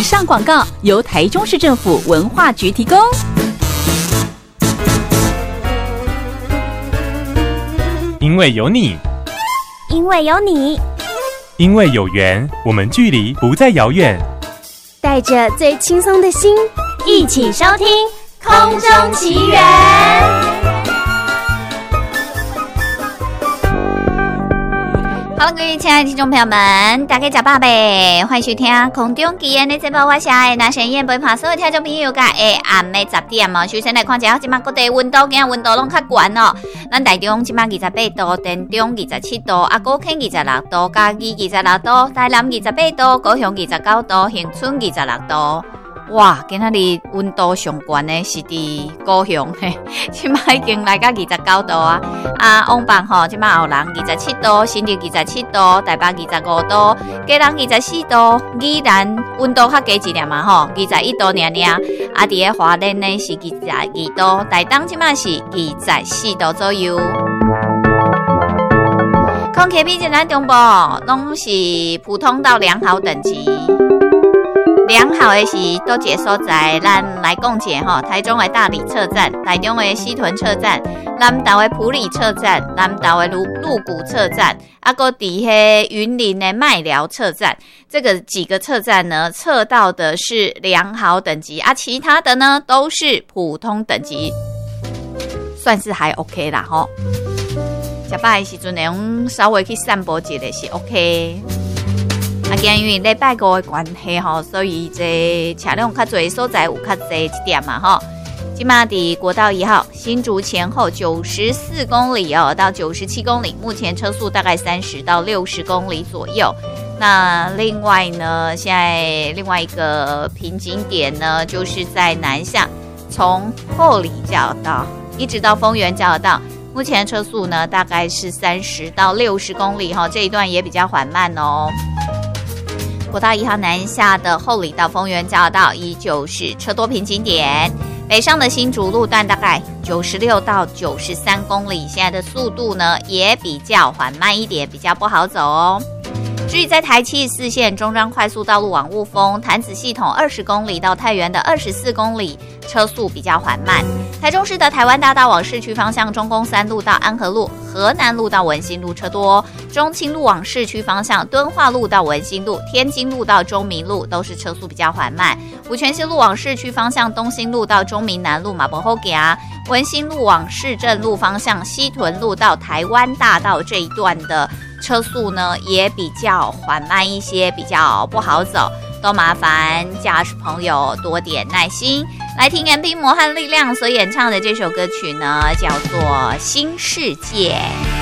上广告由台中市政府文化局提供。 因为有你， 因为有你， 因为有缘，我们距离不再遥远。 带着最轻松的心，一起收听《空中奇缘》。 Hello， 各位亲爱的听众朋友们，大家早八呗，欢迎收听空中奇缘的节目。我是爱拿神燕陪伴所有听众朋友甲暗暝10点哦。首先来看一下，今麦各地温度，今日温度拢较悬哦。咱台中今麦28度，台中27度，高雄26度，嘉義26度，台南28度，高雄29度，恒春26度。哇，今仔日温度上悬的是伫高雄嘿，今麦已经来到29度啊！往北吼，今麦后人27度，新竹27度，台北25度，嘉南24度，宜兰温度较低一点嘛吼，21度尔。伫咧花蓮呢是22度，台東今麦是24度左右。空氣品質咱中部攏是普通到良好等級。良好的是多一个所在，咱来讲解吼。台中的大里车站，台中的西屯车站，南投的埔里车站，南投的鹿谷车站，搁伫迄云林的麦寮车站，这个几个车站呢，测到的是良好等级其他的呢都是普通等级，算是还 OK 啦吼。食饱的时阵，用稍微去散步一下是 OK。今因为礼拜五的关系吼，所以这车辆较侪所在有较侪一点嘛吼。今嘛伫国道1号新竹前后94公里哦，到97公里，目前车速大概30到60公里左右。那另外呢，现在另外一个瓶颈点呢，就是在南向从后里交流道一直到丰原交流道。目前车速呢大概是30到60公里哈，这一段也比较缓慢哦。国道1号南下的后里到丰原交流道依旧是车多瓶颈点，北上的新竹路段大概96到93公里，现在的速度呢也比较缓慢一点，比较不好走哦。至于在台74线中彰快速道路往雾峰潭子系统20公里到太原的24公里，车速比较缓慢。台中市的台湾大道往市区方向，中宫3路到安和路，河南路到文心路车多，中清路往市区方向，敦化路到文心路，天津路到中民路都是车速比较缓慢。五权西路往市区方向，东兴路到中民南路马博后行，文心路往市政路方向，西屯路到台湾大道这一段的车速呢也比较缓慢一些，比较不好走，都麻烦驾驶朋友多点耐心。来听MP魔和力量所演唱的这首歌曲呢，叫做《新世界》。